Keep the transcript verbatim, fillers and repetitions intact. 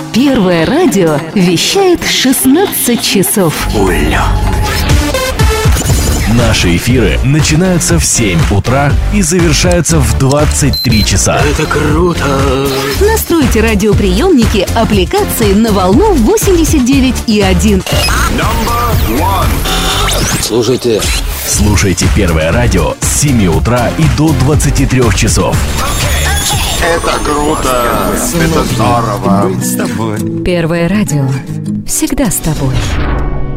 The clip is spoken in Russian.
Первое радио вещает шестнадцать часов. Улет. Наши эфиры начинаются в семь утра и завершаются в двадцать три часа. Это круто! Настройте радиоприемники аппликации на волну восемьдесят девять и один. Слушайте. Слушайте Первое радио с семи утра и до двадцати трёх часов. Это круто! Это здорово! Быть с тобой. Первое радио всегда с тобой.